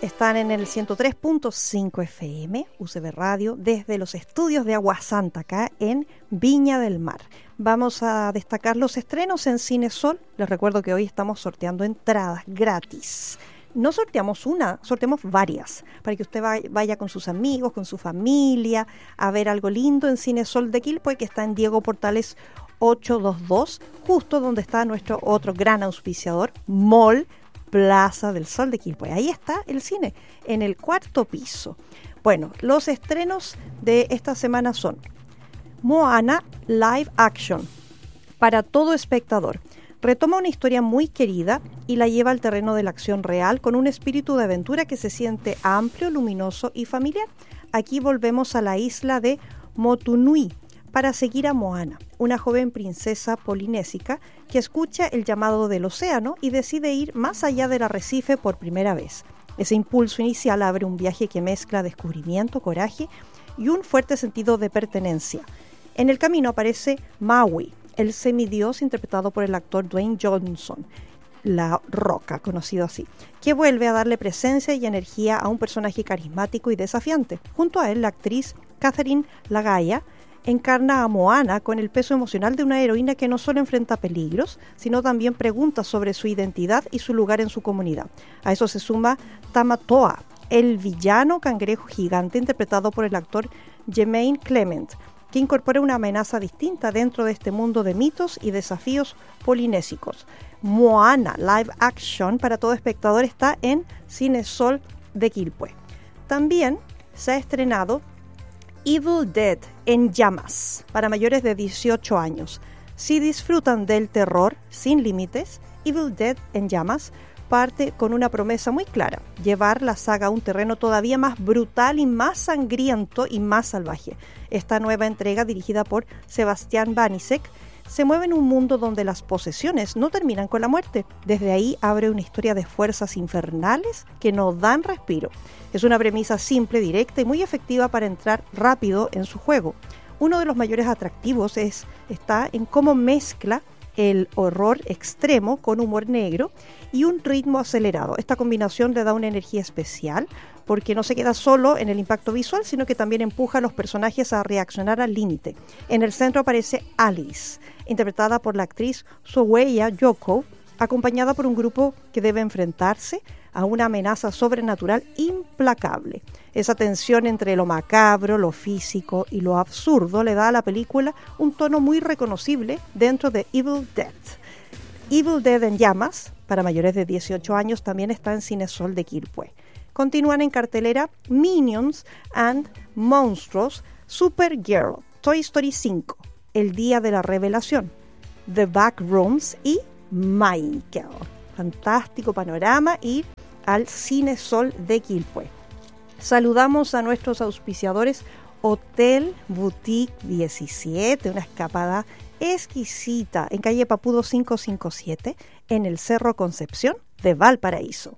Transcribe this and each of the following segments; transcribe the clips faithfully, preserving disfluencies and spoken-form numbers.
Están en el ciento tres punto cinco F M, U C B Radio, desde los estudios de Agua Santa, acá en Viña del Mar. Vamos a destacar los estrenos en Cine Sol. Les recuerdo que hoy estamos sorteando entradas gratis. No sorteamos una, sorteamos varias, para que usted vaya con sus amigos, con su familia, a ver algo lindo en Cine Sol de Quilpué, que está en Diego Portales ochocientos veintidós, justo donde está nuestro otro gran auspiciador, Mall Plaza del Sol de Quilpué. Ahí está el cine, en el cuarto piso. Bueno, los estrenos de esta semana son Moana Live Action, para todo espectador. Retoma una historia muy querida y la lleva al terreno de la acción real con un espíritu de aventura que se siente amplio, luminoso y familiar. Aquí volvemos a la isla de Motunui para seguir a Moana, una joven princesa polinésica que escucha el llamado del océano y decide ir más allá del arrecife por primera vez. Ese impulso inicial abre un viaje que mezcla descubrimiento, coraje y un fuerte sentido de pertenencia. En el camino aparece Maui, el semidios interpretado por el actor Dwayne Johnson, La Roca, conocido así, que vuelve a darle presencia y energía a un personaje carismático y desafiante. Junto a él, la actriz Catherine Lagaya encarna a Moana con el peso emocional de una heroína que no solo enfrenta peligros, sino también preguntas sobre su identidad y su lugar en su comunidad. A eso se suma Tamatoa, el villano cangrejo gigante interpretado por el actor Jermaine Clement, que incorpora una amenaza distinta dentro de este mundo de mitos y desafíos polinésicos. Moana Live Action para todo espectador está en Cine Sol de Quilpué. También se ha estrenado Evil Dead en llamas para mayores de dieciocho años. Si disfrutan del terror sin límites, Evil Dead en llamas parte con una promesa muy clara: llevar la saga a un terreno todavía más brutal y más sangriento y más salvaje. Esta nueva entrega, dirigida por Sebastián Banisek, se mueve en un mundo donde las posesiones no terminan con la muerte. Desde ahí abre una historia de fuerzas infernales que no dan respiro. Es una premisa simple, directa y muy efectiva para entrar rápido en su juego. Uno de los mayores atractivos es, está en cómo mezcla el horror extremo con humor negro y un ritmo acelerado. Esta combinación le da una energía especial porque no se queda solo en el impacto visual, sino que también empuja a los personajes a reaccionar al límite. En el centro aparece Alice, interpretada por la actriz Soueya Yoko, acompañada por un grupo que debe enfrentarse a una amenaza sobrenatural implacable. Esa tensión entre lo macabro, lo físico y lo absurdo le da a la película un tono muy reconocible dentro de Evil Dead. Evil Dead en llamas, para mayores de dieciocho años, también está en Cine Sol de Quilpué. Continúan en cartelera Minions and Monstruos, Supergirl, Toy Story cinco, El Día de la Revelación, The Backrooms y Michael. Fantástico panorama y al Cine Sol de Quilpué. Saludamos a nuestros auspiciadores Hotel Boutique diecisiete, una escapada exquisita en calle Papudo quinientos cincuenta y siete en el Cerro Concepción de Valparaíso.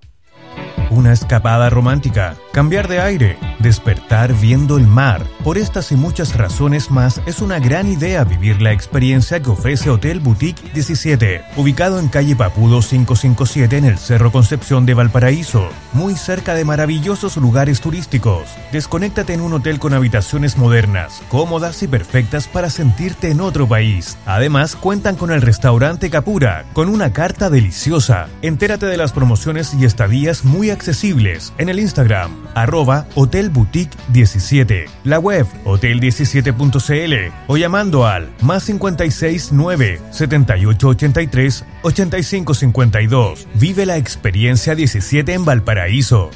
Una escapada romántica, cambiar de aire, despertar viendo el mar. Por estas y muchas razones más, es una gran idea vivir la experiencia que ofrece Hotel Boutique diecisiete, ubicado en calle Papudo quinientos cincuenta y siete en el Cerro Concepción de Valparaíso, muy cerca de maravillosos lugares turísticos. Desconéctate en un hotel con habitaciones modernas, cómodas y perfectas para sentirte en otro país. Además, cuentan con el restaurante Capura, con una carta deliciosa. Entérate de las promociones y estadías muy accesibles en el Instagram, arroba Hotel Boutique diecisiete, la web hotel diecisiete punto c l o llamando al más cincuenta y seis nueve, setenta y ocho ochenta y tres, ochenta y cinco cincuenta y dos. Vive la experiencia diecisiete en Valparaíso.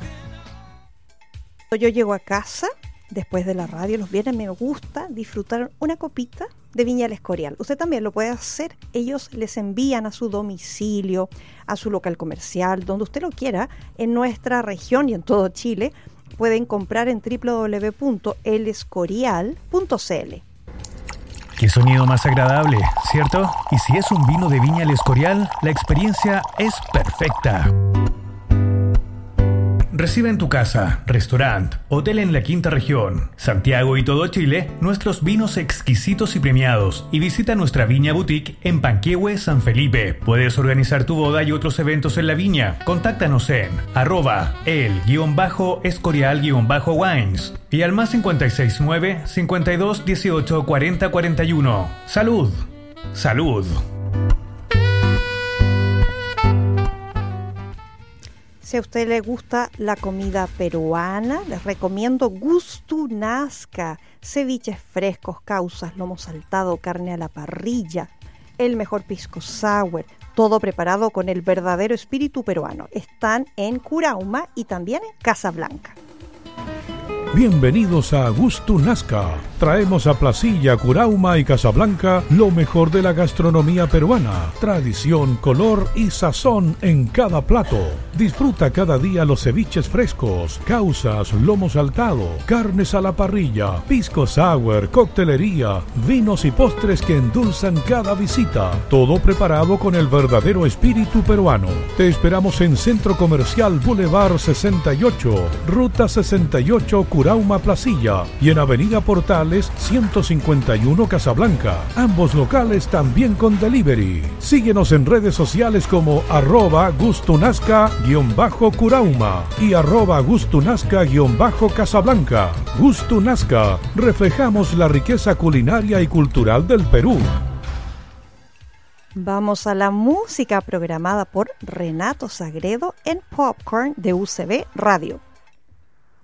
Yo llego a casa después de la radio los viernes, me gusta disfrutar una copita de Viña El Escorial. Usted también lo puede hacer. Ellos les envían a su domicilio, a su local comercial, donde usted lo quiera, en nuestra región y en todo Chile. Pueden comprar en doble u doble u doble u punto el escorial punto c l. Qué sonido más agradable, ¿cierto? Y si es un vino de Viña El Escorial, la experiencia es perfecta. Recibe en tu casa, restaurante, hotel en la Quinta Región, Santiago y todo Chile nuestros vinos exquisitos y premiados y visita nuestra Viña Boutique en Panquehue, San Felipe. Puedes organizar tu boda y otros eventos en la viña. Contáctanos en arroba el-escorial-wines y al más cincuenta y seis nueve, cincuenta y dos, dieciocho, cuarenta, cuarenta y uno. ¡Salud! ¡Salud! Si a usted le gusta la comida peruana, les recomiendo Gusto Nazca. Ceviches frescos, causas, lomo saltado, carne a la parrilla, el mejor pisco sour, todo preparado con el verdadero espíritu peruano. Están en Curauma y también en Casablanca. Bienvenidos a Gusto Nazca. Traemos a Placilla, Curauma y Casablanca lo mejor de la gastronomía peruana. Tradición, color y sazón en cada plato. Disfruta cada día los ceviches frescos, causas, lomo saltado, carnes a la parrilla, pisco sour, coctelería, vinos y postres que endulzan cada visita. Todo preparado con el verdadero espíritu peruano. Te esperamos en Centro Comercial Boulevard sesenta y ocho, Ruta sesenta y ocho, Curauma, Placilla, y en Avenida Portales ciento cincuenta y uno, Casablanca. Ambos locales también con delivery. Síguenos en redes sociales como arroba gustunazca-curauma y arroba gustunazca-casablanca. Gusto Nazca, reflejamos la riqueza culinaria y cultural del Perú. Vamos a la música programada por Renato Sagredo en Popcorn de U C B Radio.